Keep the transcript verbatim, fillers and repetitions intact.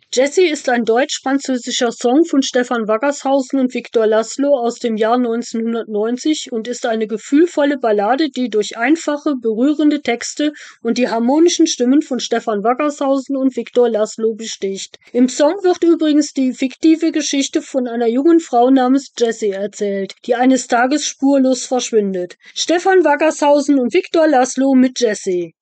Jessie ist ein deutsch-französischer Song von Stefan Wackershausen und Victor Laszlo aus dem Jahr neunzehnhundertneunzig und ist eine gefühlvolle Ballade, die durch einfache, berührende Texte und die harmonischen Stimmen von Stefan Wackershausen und Victor Laszlo besticht. Im Song wird übrigens die fiktive Geschichte von einer jungen Frau namens Jessie erzählt, die eines Tages spurlos verschwindet. Stefan Wackershausen und Victor Laszlo mit Jessie.